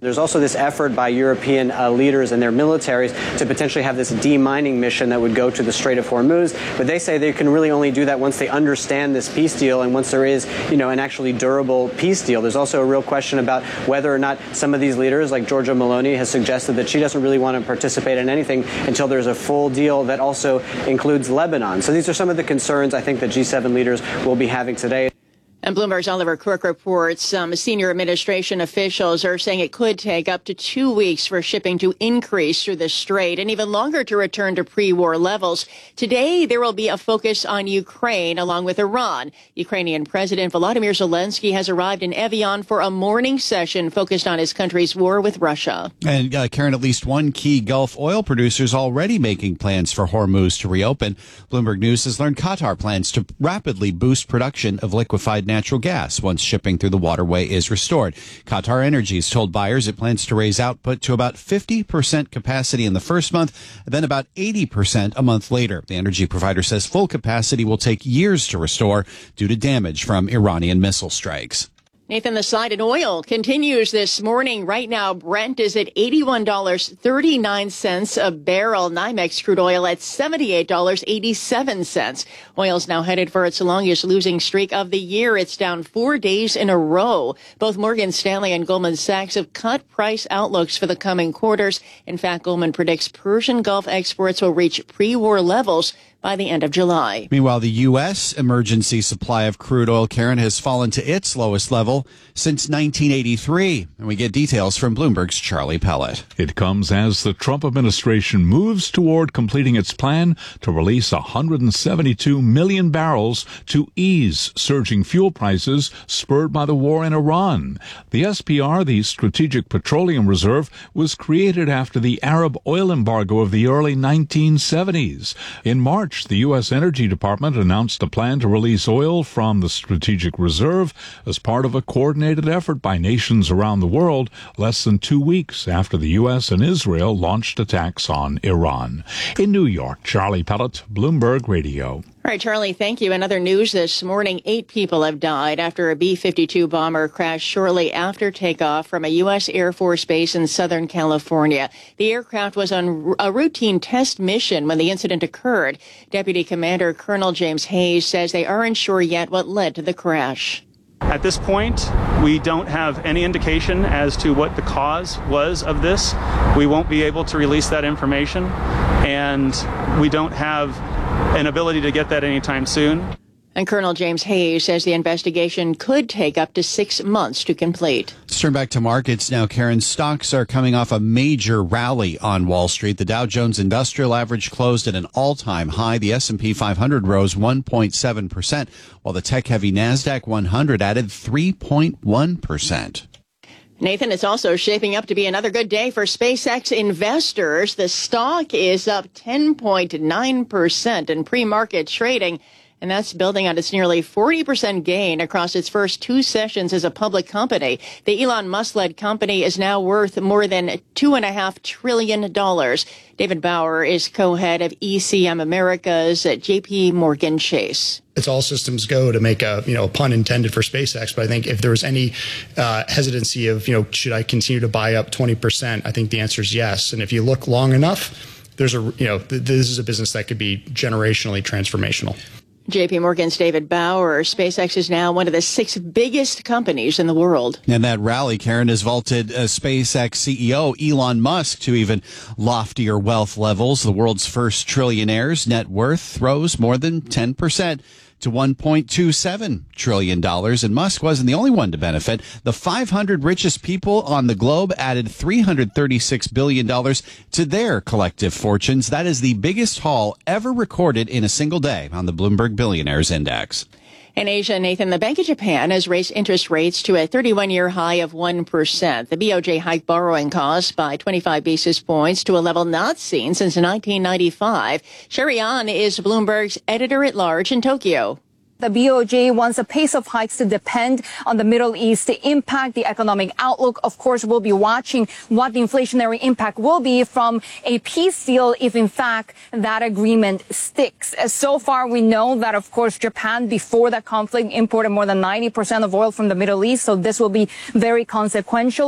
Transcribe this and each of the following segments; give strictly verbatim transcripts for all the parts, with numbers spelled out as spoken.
There's also this effort by European uh, leaders and their militaries to potentially have this demining mission that would go to the Strait of Hormuz. But they say they can really only do that once they understand this peace deal and once there is, you know, an actually durable peace deal. There's also a real question about whether or not some of these leaders, like Giorgia Meloni, has suggested that she doesn't really want to participate in anything until there's a full deal that also includes Lebanon. So these are some of the concerns I think that G seven leaders will be having today. And Bloomberg's Oliver Quirk reports some senior administration officials are saying it could take up to two weeks for shipping to increase through the strait and even longer to return to pre-war levels. Today, there will be a focus on Ukraine along with Iran. Ukrainian President Volodymyr Zelensky has arrived in Evian for a morning session focused on his country's war with Russia. And uh, Karen, at least one key Gulf oil producer is already making plans for Hormuz to reopen. Bloomberg News has learned Qatar plans to rapidly boost production of liquefied natural gas once shipping through the waterway is restored. Qatar Energy has told buyers it plans to raise output to about fifty percent capacity in the first month, then about eighty percent a month later. The energy provider says full capacity will take years to restore due to damage from Iranian missile strikes. Nathan, the slide in oil continues this morning. Right now, Brent is at eighty-one dollars and thirty-nine cents a barrel. NYMEX crude oil at seventy-eight dollars and eighty-seven cents. Oil's now headed for its longest losing streak of the year. It's down four days in a row. Both Morgan Stanley and Goldman Sachs have cut price outlooks for the coming quarters. In fact, Goldman predicts Persian Gulf exports will reach pre-war levels by the end of July. Meanwhile, the U S emergency supply of crude oil, Karen, has fallen to its lowest level since nineteen eighty-three. And we get details from Bloomberg's Charlie Pellet. It comes as the Trump administration moves toward completing its plan to release one hundred seventy-two million barrels to ease surging fuel prices spurred by the war in Iran. The S P R, the Strategic Petroleum Reserve, was created after the Arab oil embargo of the early nineteen seventies. In March, the U S Energy Department announced a plan to release oil from the Strategic Reserve as part of a coordinated effort by nations around the world less than two weeks after the U S and Israel launched attacks on Iran. In New York, Charlie Pellet, Bloomberg Radio. All right, Charlie, thank you. In other news this morning, eight people have died after a B fifty-two bomber crashed shortly after takeoff from a U S Air Force base in Southern California. The aircraft was on a routine test mission when the incident occurred. Deputy Commander Colonel James Hayes says they aren't sure yet what led to the crash. At this point, we don't have any indication as to what the cause was of this. We won't be able to release that information, and we don't have an ability to get that anytime soon. And Colonel James Hayes says the investigation could take up to six months to complete. Let's turn back to markets now. Karen, stocks are coming off a major rally on Wall Street. The Dow Jones Industrial Average closed at an all-time high. The S and P five hundred rose one point seven percent, while the tech-heavy NASDAQ one hundred added three point one percent. Nathan, it's also shaping up to be another good day for SpaceX investors. The stock is up ten point nine percent in pre-market trading, and that's building on its nearly forty percent gain across its first two sessions as a public company. The Elon Musk-led company is now worth more than two and a half trillion dollars. David Bauer is co-head of E C M Americas at J P Morgan Chase. It's all systems go to make a, you know, pun intended for SpaceX. But I think if there was any uh, hesitancy of, you know, should I continue to buy up twenty percent? I think the answer is yes. And if you look long enough, there's a, you know, th- this is a business that could be generationally transformational. J P Morgan's David Bauer. SpaceX is now one of the six biggest companies in the world. And that rally, Karen, has vaulted uh, SpaceX C E O Elon Musk to even loftier wealth levels. The world's first trillionaire's net worth rose more than ten percent to one point two seven trillion dollars, and Musk wasn't the only one to benefit. The five hundred richest people on the globe added three hundred thirty-six billion dollars to their collective fortunes. That is the biggest haul ever recorded in a single day on the Bloomberg Billionaires Index. In Asia, Nathan, the Bank of Japan has raised interest rates to a thirty-one-year high of one percent. The B O J hiked borrowing costs by twenty-five basis points to a level not seen since nineteen ninety-five. Sherry An is Bloomberg's editor-at-large in Tokyo. The B O J wants the pace of hikes to depend on the Middle East to impact the economic outlook. Of course, we'll be watching what the inflationary impact will be from a peace deal if, in fact, that agreement sticks. So far, we know that, of course, Japan, before that conflict, imported more than ninety percent of oil from the Middle East. So this will be very consequential.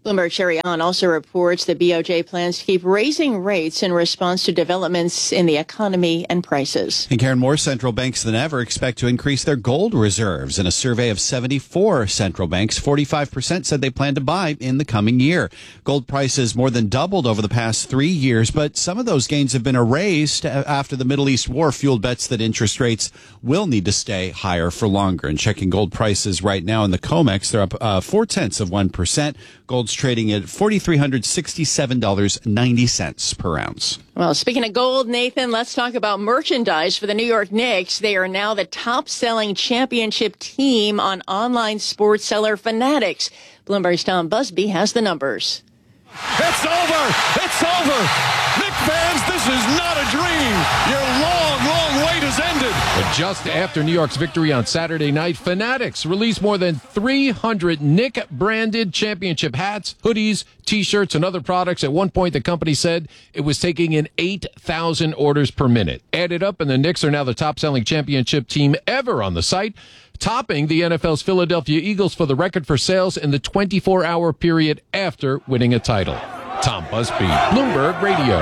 Bloomberg Sherry On also reports the B O J plans to keep raising rates in response to developments in the economy and prices. And Karen, more central banks than ever expect to increase their gold reserves. In a survey of seventy-four central banks, forty-five percent said they plan to buy in the coming year. Gold prices more than doubled over the past three years, but some of those gains have been erased after the Middle East war fueled bets that interest rates will need to stay higher for longer. And checking gold prices right now in the COMEX, they're up uh, four tenths of one percent. Gold's trading at four thousand three hundred sixty-seven dollars and ninety cents per ounce. Well, speaking of gold, Nathan, let's talk about merchandise for the New York Knicks. They are now the top-selling championship team on online sports seller Fanatics. Bloomberg's Tom Busby has the numbers. It's over! It's over! Knick fans, this is not a dream! Your long, long wait has ended! But just after New York's victory on Saturday night, Fanatics released more than three hundred Knick-branded championship hats, hoodies, T-shirts, and other products. At one point, the company said it was taking in eight thousand orders per minute. Added up, and the Knicks are now the top-selling championship team ever on the site, topping the N F L's Philadelphia Eagles for the record for sales in the twenty-four hour period after winning a title. Tom Busby, Bloomberg Radio.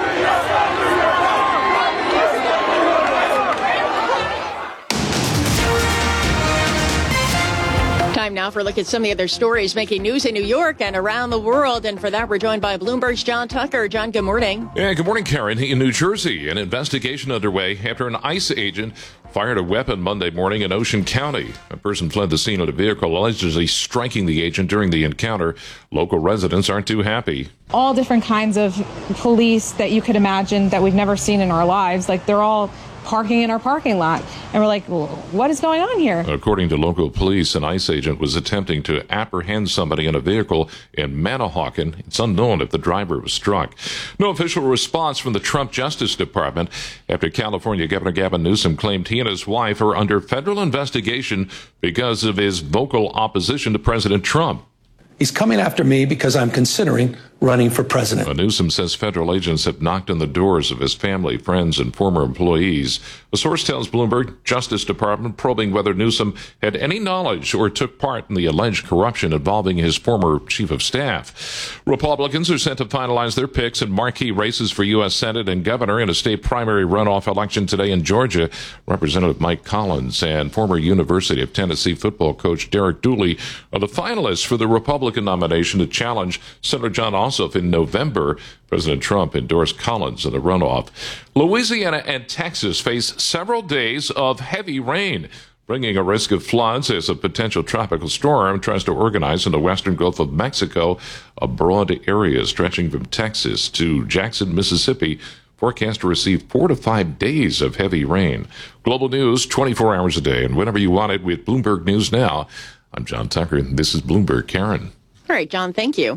Time now for a look at some of the other stories making news in New York and around the world. And for that, we're joined by Bloomberg's John Tucker. John, good morning. Yeah, good morning, Karen. In New Jersey, an investigation underway after an ICE agent fired a weapon Monday morning in Ocean County. A person fled the scene of a vehicle, allegedly striking the agent during the encounter. Local residents aren't too happy. All different kinds of police that you could imagine that we've never seen in our lives. Like, they're all parking in our parking lot. And we're like, well, what is going on here? According to local police, an ICE agent was attempting to apprehend somebody in a vehicle in Manahawkin. It's unknown if the driver was struck. No official response from the Trump Justice Department after California Governor Gavin Newsom claimed he and his wife are under federal investigation because of his vocal opposition to President Trump. He's coming after me because I'm considering running for president. Well, Newsom says federal agents have knocked on the doors of his family, friends, and former employees. A source tells Bloomberg Justice Department probing whether Newsom had any knowledge or took part in the alleged corruption involving his former chief of staff. Republicans are set to finalize their picks in marquee races for U S Senate and governor in a state primary runoff election today in Georgia. Representative Mike Collins and former University of Tennessee football coach Derek Dooley are the finalists for the Republican nomination to challenge Senator John Ossoff in November. President Trump endorsed Collins in the runoff. Louisiana and Texas face several days of heavy rain, bringing a risk of floods as a potential tropical storm tries to organize in the western Gulf of Mexico, a broad area stretching from Texas to Jackson, Mississippi. Forecast to receive four to five days of heavy rain. Global news twenty-four hours a day and whenever you want it with Bloomberg News Now. I'm John Tucker. This is Bloomberg Karen. All right, John, thank you.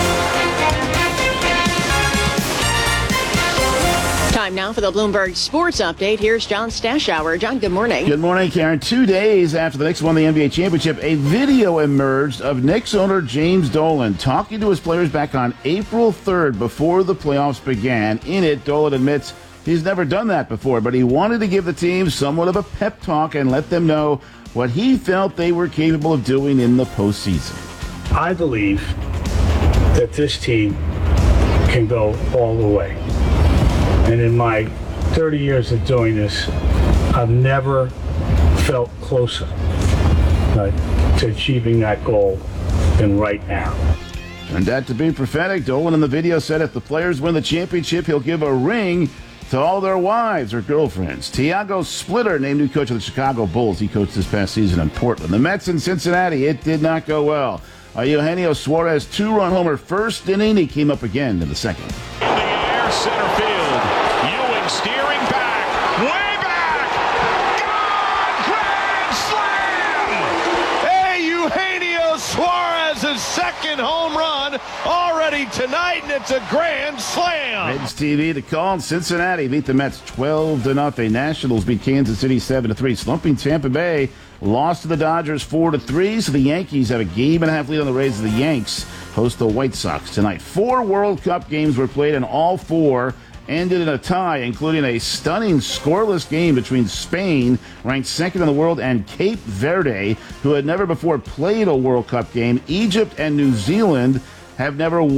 Time now for the Bloomberg Sports Update. Here's John Stashower. John, good morning. Good morning, Karen. Two days after the Knicks won the N B A championship, a video emerged of Knicks owner James Dolan talking to his players back on April third before the playoffs began. In it, Dolan admits he's never done that before, but he wanted to give the team somewhat of a pep talk and let them know what he felt they were capable of doing in the postseason. I believe that this team can go all the way. And in my thirty years of doing this, I've never felt closer uh, to achieving that goal than right now. Turned out to be prophetic. Dolan in the video said if the players win the championship, he'll give a ring to all their wives or girlfriends. Tiago Splitter named new coach of the Chicago Bulls. He coached this past season in Portland. The Mets in Cincinnati, it did not go well. A Eugenio Suarez two-run homer first inning. He came up again in the second. In the air, center field. Ewing steering back. Way back. Gone! Grand slam! Hey, Eugenio Suarez's second home run already tonight, and it's a grand slam. Reds T V to call. In Cincinnati beat the Mets twelve to nothing. Nationals beat Kansas City seven to three. Slumping Tampa Bay lost to the Dodgers four to three, so the Yankees have a game and a half lead on the Rays. The Yanks host the White Sox tonight. Four World Cup games were played, and all four ended in a tie, including a stunning scoreless game between Spain, ranked second in the world, and Cape Verde, who had never before played a World Cup game. Egypt and New Zealand have never